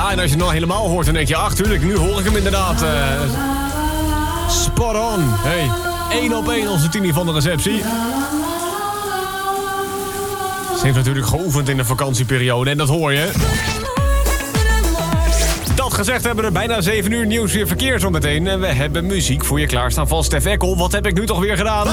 Ja, en als je het nou helemaal hoort, dan denk je... ach, tuurlijk, nu hoor ik hem inderdaad. Spot on. Hey, 1 op 1 onze Tini van de receptie. Ze heeft natuurlijk geoefend in de vakantieperiode en dat hoor je. Dat gezegd hebben we bijna 7 uur nieuws weer verkeer zometeen. En we hebben muziek voor je klaarstaan van Stef Eckel. Wat heb ik nu toch weer gedaan?